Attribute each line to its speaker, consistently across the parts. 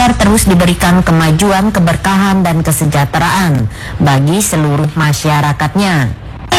Speaker 1: agar terus diberikan kemajuan, keberkahan, dan kesejahteraan bagi seluruh masyarakatnya.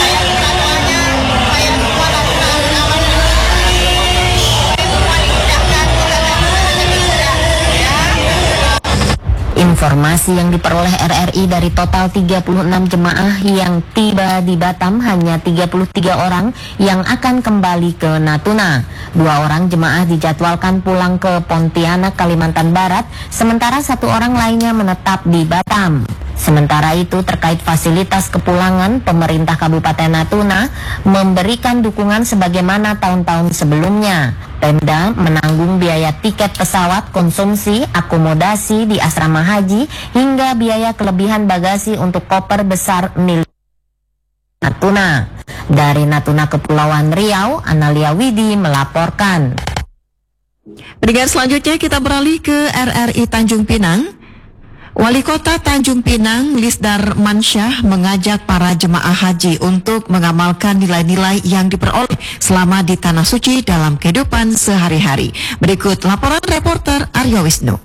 Speaker 1: Informasi yang diperoleh RRI dari total 36 jemaah yang tiba di Batam, hanya 33 orang yang akan kembali ke Natuna. 2 orang jemaah dijadwalkan pulang ke Pontianak, Kalimantan Barat, sementara 1 orang lainnya menetap di Batam. Sementara itu, terkait fasilitas kepulangan, pemerintah Kabupaten Natuna memberikan dukungan sebagaimana tahun-tahun sebelumnya. Pemda menanggung biaya tiket pesawat, konsumsi, akomodasi di asrama haji, hingga biaya kelebihan bagasi untuk koper besar milik Natuna. Dari Natuna Kepulauan Riau, Analia Widi melaporkan.
Speaker 2: Pendengar, selanjutnya kita beralih ke RRI Tanjung Pinang. Wali Kota Tanjung Pinang, Lisdar Mansyah, mengajak para jemaah haji untuk mengamalkan nilai-nilai yang diperoleh selama di Tanah Suci dalam kehidupan sehari-hari. Berikut laporan reporter Aryo Wisnu.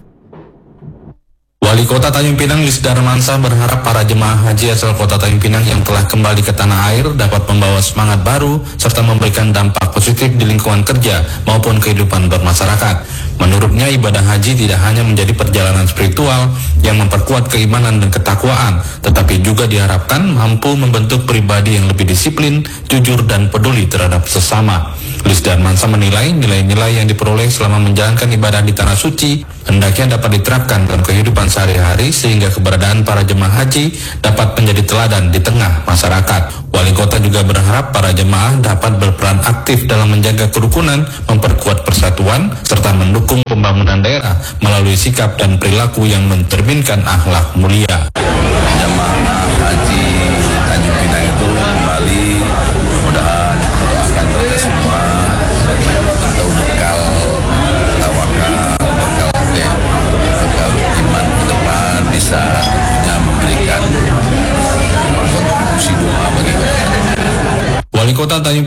Speaker 3: Wali Kota Tanjung Pinang Lisdar Mansyah berharap para jemaah haji asal Kota Tanjung Pinang yang telah kembali ke tanah air dapat membawa semangat baru serta memberikan dampak positif di lingkungan kerja maupun kehidupan bermasyarakat. Menurutnya, ibadah haji tidak hanya menjadi perjalanan spiritual yang memperkuat keimanan dan ketakwaan, tetapi juga diharapkan mampu membentuk pribadi yang lebih disiplin, jujur, dan peduli terhadap sesama. Lisdar Mansyah menilai nilai-nilai yang diperoleh selama menjalankan ibadah di Tanah Suci hendaknya dapat diterapkan dalam kehidupan sehari-hari sehingga keberadaan para jemaah haji dapat menjadi teladan di tengah masyarakat. Wali Kota juga berharap para jemaah dapat berperan aktif dalam menjaga kerukunan, memperkuat persatuan, serta mendukung pembangunan daerah melalui sikap dan perilaku yang mencerminkan akhlak mulia.
Speaker 4: Jemaah haji Tanjung Pinang itu kembali, mudah-mudahan doakan mereka semua untuk bekal tawakal, bekal iman ke depan, bisa memberikan kontribusi doa bagi mereka.
Speaker 3: Wali Kota Tanjung